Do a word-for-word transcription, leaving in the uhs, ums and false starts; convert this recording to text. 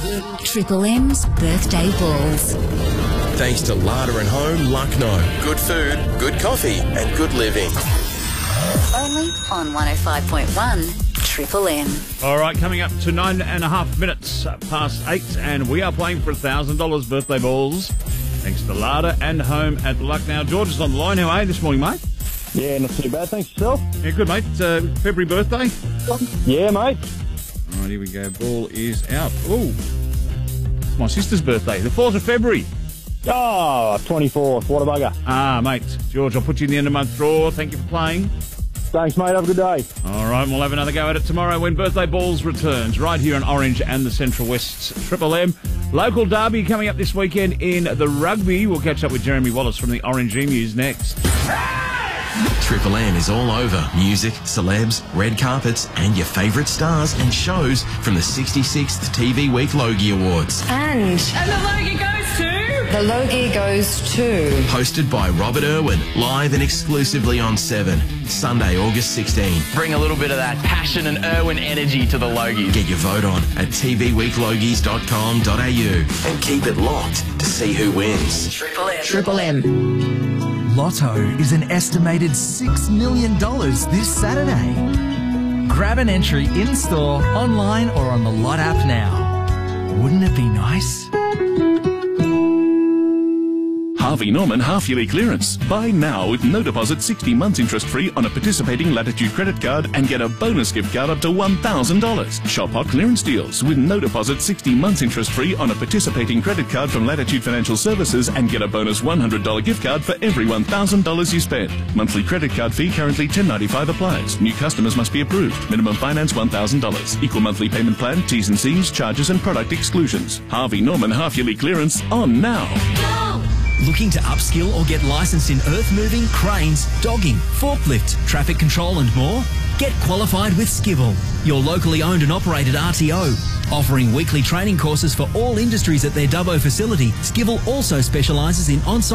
Triple M's Birthday Balls. Thanks to Larder and Home, Lucknow. Good food, good coffee and good living. Only on one oh five point one Triple M. All right, coming up to nine and a half minutes past eight, and we are playing for one thousand dollars birthday balls. Thanks to Larder and Home at Lucknow. George is on the line. How are you this morning, mate? Yeah, not too bad. Thanks yourself. Yeah, good, mate. Uh, February birthday? Yeah, mate. All right, here we go. Ball is out. Oh, it's my sister's birthday, the fourth of February. Oh, twenty-fourth. What a bugger. Ah, mate. George, I'll put you in the end of month draw. Thank you for playing. Thanks, mate. Have a good day. All right, we'll have another go at it tomorrow when Birthday Balls returns, right here on Orange and the Central West's Triple M. Local derby coming up this weekend in the rugby. We'll catch up with Jeremy Wallace from the Orange Emus next. Triple M is all over music, celebs, red carpets, and your favourite stars and shows from the sixty-sixth T V Week Logie Awards. And... And the Logie goes to... The Logie goes to... Hosted by Robert Irwin, live and exclusively on Seven, Sunday, August sixteenth. Bring a little bit of that passion and Irwin energy to the Logies. Get your vote on at t v week logies dot com dot a u and keep it locked to see who wins. Triple M. Triple M. Lotto is an estimated six million dollars this Saturday. Grab an entry in-store, online or on the Lot app now. Wouldn't it be nice? Harvey Norman half-yearly clearance. Buy now with no deposit, sixty months interest-free on a participating Latitude credit card and get a bonus gift card up to one thousand dollars. Shop hot clearance deals with no deposit, sixty months interest-free on a participating credit card from Latitude Financial Services and get a bonus one hundred dollars gift card for every one thousand dollars you spend. Monthly credit card fee currently ten dollars ninety-five applies. New customers must be approved. Minimum finance one thousand dollars. Equal monthly payment plan, T's and C's, charges and product exclusions. Harvey Norman half-yearly clearance on now. Looking to upskill or get licensed in earth moving, cranes, dogging, forklift, traffic control and more? Get qualified with Skivel, your locally owned and operated R T O. Offering weekly training courses for all industries at their Dubbo facility, Skivel also specialises in on-site